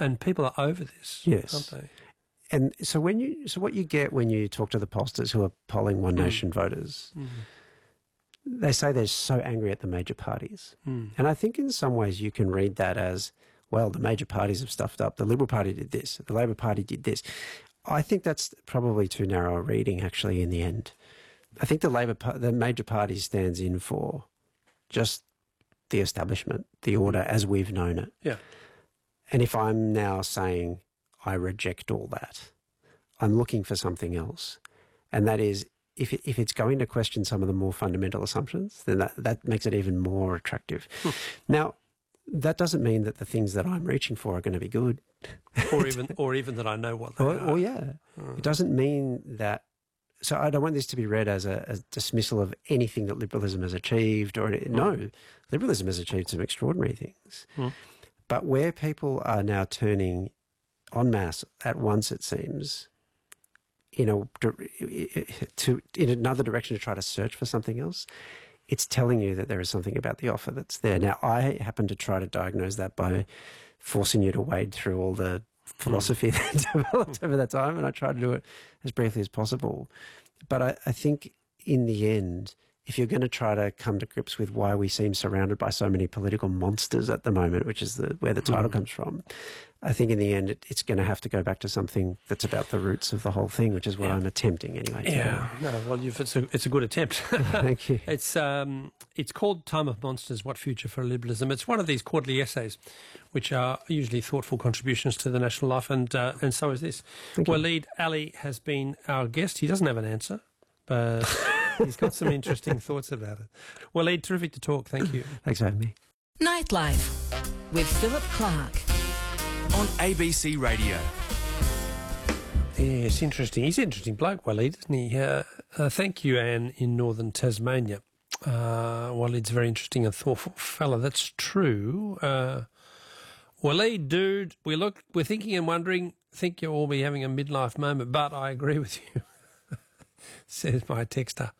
And people are over this, Yes. aren't they? And so what you get when you talk to the pollsters who are polling One Nation voters, they say they're so angry at the major parties. And I think in some ways you can read that as, well, the major parties have stuffed up. The Liberal Party did this. The Labor Party did this. I think that's probably too narrow a reading, actually, in the end. I think the major party stands in for just the establishment, the order as we've known it. Yeah. And if I'm now saying I reject all that, I'm looking for something else. And that is, if it's going to question some of the more fundamental assumptions, then that makes it even more attractive. Now, that doesn't mean that the things that I'm reaching for are going to be good. or even that I know what they are. Yeah. It doesn't mean that. So I don't want this to be read as a dismissal of anything that liberalism has achieved. No, liberalism has achieved some extraordinary things. But where people are now turning en masse at once, it seems, in another direction to try to search for something else, it's telling you that there is something about the offer that's there. Now, I happen to try to diagnose that by forcing you to wade through all the philosophy that developed over that time, and I try to do it as briefly as possible. But I think in the end, if you're going to try to come to grips with why we seem surrounded by so many political monsters at the moment, which is where the title comes from, I think in the end it's going to have to go back to something that's about the roots of the whole thing, which is what I'm attempting anyway. Yeah, no, well, it's a good attempt. Thank you. It's called Time of Monsters, What Future for Liberalism. It's one of these quarterly essays, which are usually thoughtful contributions to the national life, and so is this. Waleed Ali has been our guest. He doesn't have an answer, but he's got some interesting thoughts about it. Waleed, terrific to talk. Thank you. Thanks for having me. Nightlife with Philip Clark on ABC Radio. Yeah, it's interesting. He's an interesting bloke, Waleed, isn't he? Thank you, Anne, in northern Tasmania. Waleed's a very interesting and thoughtful fella. That's true. Waleed, dude, we're thinking and wondering, think you'll all be having a midlife moment, but I agree with you, says my texter.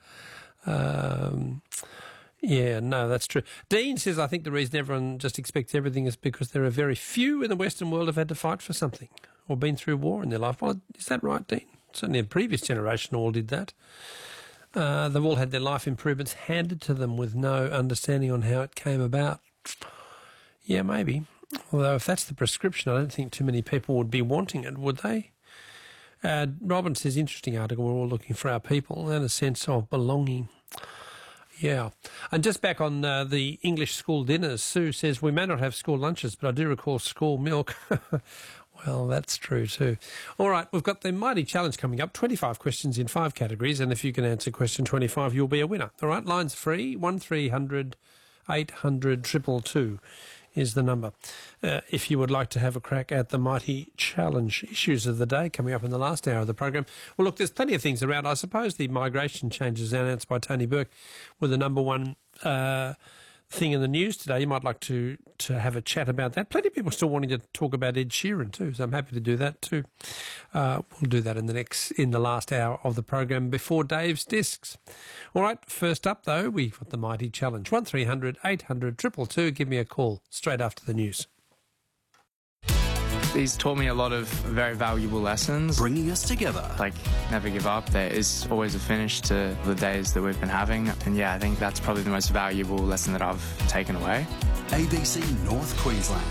Yeah, no, that's true. Dean says, I think the reason everyone just expects everything is because there are very few in the Western world who have had to fight for something or been through war in their life. Well, is that right, Dean? Certainly a previous generation all did that. They've all had their life improvements handed to them with no understanding on how it came about. Yeah, maybe. Although if that's the prescription, I don't think too many people would be wanting it, would they? Robin says, interesting article, we're all looking for our people and a sense of belonging. Yeah. And just back on the English school dinners, Sue says, we may not have school lunches, but I do recall school milk. Well, that's true too. All right, we've got the Mighty Challenge coming up, 25 questions in 5 categories, and if you can answer question 25, you'll be a winner. All right, line's free, 1300 800 222 is the number. If you would like to have a crack at the Mighty Challenge, issues of the day coming up in the last hour of the program. Well, look, there's plenty of things around. I suppose the migration changes announced by Tony Burke were the number one thing in the news today. You might like to have a chat about that. Plenty of people still wanting to talk about Ed Sheeran too, so I'm happy to do that too. We'll do that in the last hour of the program before Dave's Discs. All right, first up though, we've got the Mighty Challenge. 1300 800 222. Give me a call straight after the news. He's taught me a lot of very valuable lessons. Bringing us together. Like, never give up. There is always a finish to the days that we've been having. And yeah, I think that's probably the most valuable lesson that I've taken away. ABC North Queensland.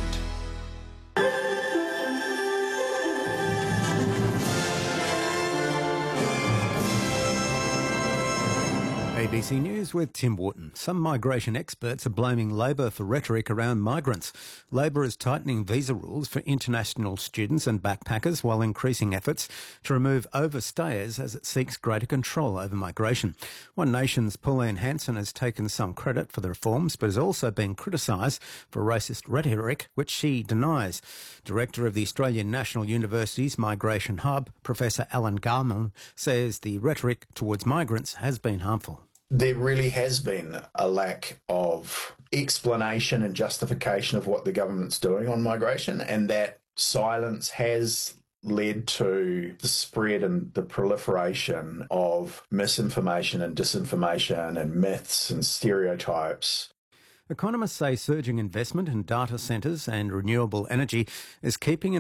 ABC News with Tim Wharton. Some migration experts are blaming Labor for rhetoric around migrants. Labor is tightening visa rules for international students and backpackers while increasing efforts to remove overstayers as it seeks greater control over migration. One Nation's Pauline Hanson has taken some credit for the reforms but has also been criticised for racist rhetoric, which she denies. Director of the Australian National University's Migration Hub, Professor Alan Garman, says the rhetoric towards migrants has been harmful. There really has been a lack of explanation and justification of what the government's doing on migration, and that silence has led to the spread and the proliferation of misinformation and disinformation and myths and stereotypes. Economists say surging investment in data centres and renewable energy is keeping